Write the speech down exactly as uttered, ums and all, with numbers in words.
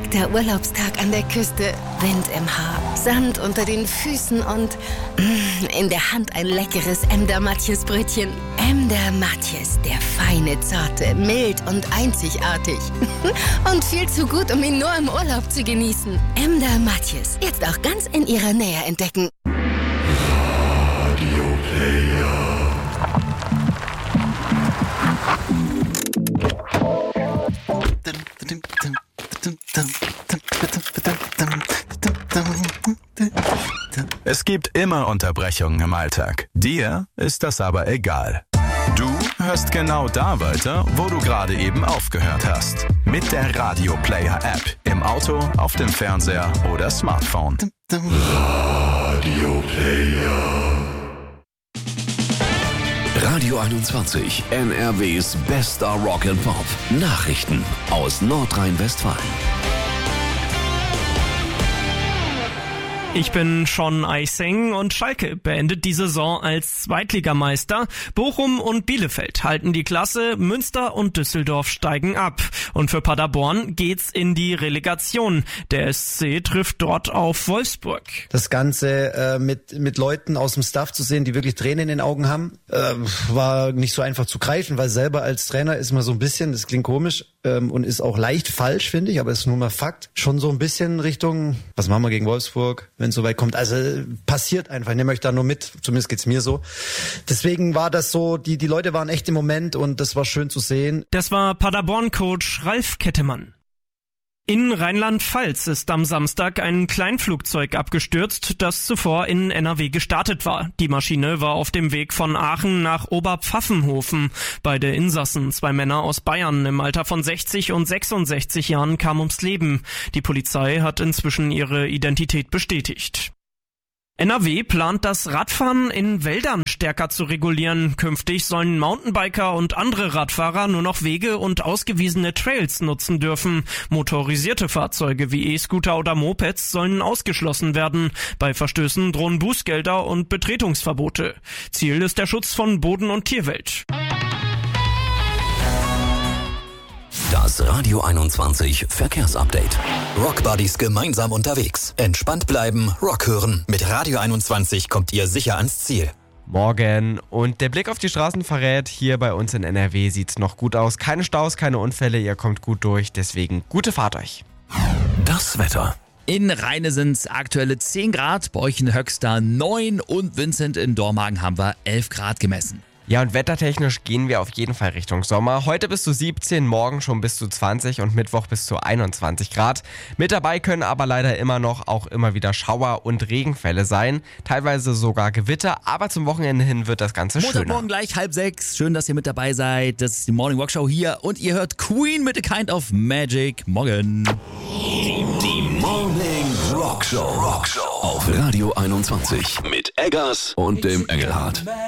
perfekter Urlaubstag an der Küste, Wind im Haar, Sand unter den Füßen und mh, in der Hand ein leckeres Emder Matjes-Brötchen. Emder Matjes, der feine, zarte, mild und einzigartig. Und viel zu gut, um ihn nur im Urlaub zu genießen. Emder Matjes, jetzt auch ganz in ihrer Nähe entdecken. Radio Player. Es gibt immer Unterbrechungen im Alltag. Dir ist das aber egal. Du hörst genau da weiter, wo du gerade eben aufgehört hast. Mit der Radio Player App. Im Auto, auf dem Fernseher oder Smartphone. Radio Player. Radio einundzwanzig, N R Ws bester Rock and Pop. Nachrichten aus Nordrhein-Westfalen. Ich bin Sean Eising und Schalke beendet die Saison als Zweitligameister. Bochum und Bielefeld halten die Klasse, Münster und Düsseldorf steigen ab. Und für Paderborn geht's in die Relegation. Der S C trifft dort auf Wolfsburg. Das Ganze äh, mit mit Leuten aus dem Staff zu sehen, die wirklich Tränen in den Augen haben, äh, war nicht so einfach zu greifen, weil selber als Trainer ist man so ein bisschen, das klingt komisch ähm, und ist auch leicht falsch, finde ich, aber ist nur mal Fakt, schon so ein bisschen Richtung, was machen wir gegen Wolfsburg, wenn es soweit kommt. Also passiert einfach, ich nehme euch da nur mit, zumindest geht's mir so. Deswegen war das so, die die Leute waren echt im Moment und das war schön zu sehen. Das war Paderborn-Coach Ralf Kettemann. In Rheinland-Pfalz ist am Samstag ein Kleinflugzeug abgestürzt, das zuvor in N R W gestartet war. Die Maschine war auf dem Weg von Aachen nach Oberpfaffenhofen. Beide Insassen, zwei Männer aus Bayern im Alter von sechzig und sechsundsechzig Jahren, kamen ums Leben. Die Polizei hat inzwischen ihre Identität bestätigt. N R W plant das Radfahren in Wäldern stärker zu regulieren. Künftig sollen Mountainbiker und andere Radfahrer nur noch Wege und ausgewiesene Trails nutzen dürfen. Motorisierte Fahrzeuge wie E-Scooter oder Mopeds sollen ausgeschlossen werden. Bei Verstößen drohen Bußgelder und Betretungsverbote. Ziel ist der Schutz von Boden- und Tierwelt. Das Radio einundzwanzig Verkehrsupdate. Rockbuddies gemeinsam unterwegs. Entspannt bleiben, Rock hören. Mit Radio einundzwanzig kommt ihr sicher ans Ziel. Morgen. Und der Blick auf die Straßen verrät, hier bei uns in N R W sieht's noch gut aus. Keine Staus, keine Unfälle, ihr kommt gut durch. Deswegen gute Fahrt euch. Das Wetter. In Rheine sind's aktuelle zehn Grad, bei euch in Höxter neun und Vincent in Dormagen haben wir elf Grad gemessen. Ja, und wettertechnisch gehen wir auf jeden Fall Richtung Sommer. Heute bis zu siebzehn, morgen schon bis zu zwanzig und Mittwoch bis zu einundzwanzig Grad. Mit dabei können aber leider immer noch auch immer wieder Schauer und Regenfälle sein. Teilweise sogar Gewitter, aber zum Wochenende hin wird das Ganze schöner. Montagmorgen gleich halb sechs. Schön, dass ihr mit dabei seid. Das ist die Morning Rock Show hier und ihr hört Queen mit A Kind of Magic. Morgen. Die, die Morning Rock Show. Rock Show auf Radio einundzwanzig mit Eggers und dem Engelhardt.